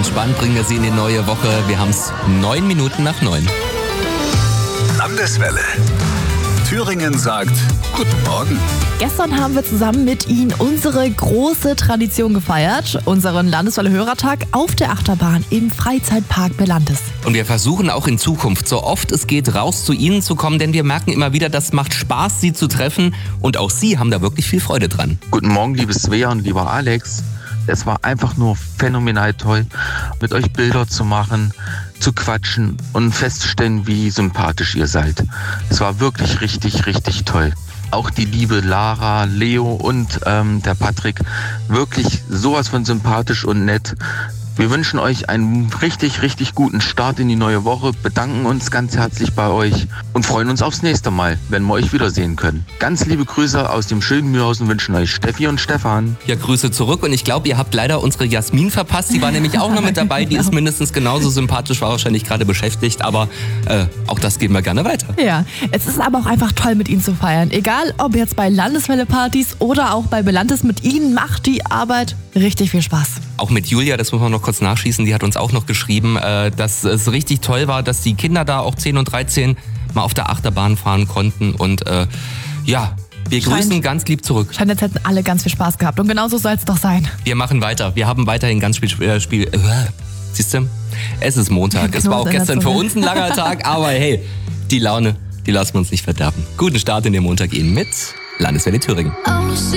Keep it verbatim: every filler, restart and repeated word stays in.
entspannt bringen wir Sie in die neue Woche. Wir haben es neun Minuten nach neun. Landeswelle. Thüringen sagt Guten Morgen. Gestern haben wir zusammen mit Ihnen unsere große Tradition gefeiert, unseren Landeswelle-Hörertag auf der Achterbahn im Freizeitpark Belantes. Und wir versuchen auch in Zukunft, so oft es geht, raus zu Ihnen zu kommen, denn wir merken immer wieder, das macht Spaß, Sie zu treffen und auch Sie haben da wirklich viel Freude dran. Guten Morgen, liebe Svea und lieber Alex. Es war einfach nur phänomenal toll, mit euch Bilder zu machen, zu quatschen und festzustellen, wie sympathisch ihr seid. Es war wirklich richtig, richtig toll. Auch die liebe Lara, Leo und ähm, der Patrick, wirklich sowas von sympathisch und nett. Wir wünschen euch einen richtig, richtig guten Start in die neue Woche, bedanken uns ganz herzlich bei euch und freuen uns aufs nächste Mal, wenn wir euch wiedersehen können. Ganz liebe Grüße aus dem schönen Mühlhausen wünschen euch Steffi und Stefan. Ja, Grüße zurück und ich glaube, ihr habt leider unsere Jasmin verpasst. Die war nämlich auch noch mit dabei, die ist mindestens genauso sympathisch, war wahrscheinlich gerade beschäftigt, aber äh, auch das geben wir gerne weiter. Ja, es ist aber auch einfach toll, mit Ihnen zu feiern. Egal, ob jetzt bei Landeswelle-Partys oder auch bei Belantes, mit Ihnen macht die Arbeit richtig viel Spaß. Auch mit Julia, das muss man noch kurz nachschießen, die hat uns auch noch geschrieben, äh, dass es richtig toll war, dass die Kinder da auch zehn und dreizehn mal auf der Achterbahn fahren konnten und äh, ja, wir Scheint, grüßen ganz lieb zurück. Scheint, jetzt hätten alle ganz viel Spaß gehabt und genauso soll es doch sein. Wir machen weiter, wir haben weiterhin ganz viel Spiel, äh, Spiel äh, siehst du, es ist Montag, es war auch gestern für uns ein langer Tag, aber hey, die Laune, die lassen wir uns nicht verderben. Guten Start in den Montag Ihnen mit Landeswelle Thüringen.